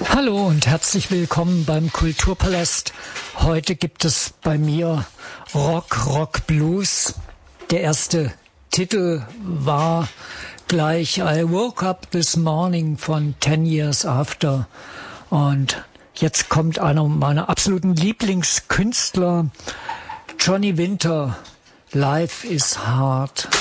Hallo und herzlich willkommen beim Kulturpalast. Heute gibt es bei mir Rock Blues. Der erste Titel war gleich I Woke Up This Morning von 10 Years After. Und jetzt kommt einer meiner absoluten Lieblingskünstler, Johnny Winter. Life is Hard.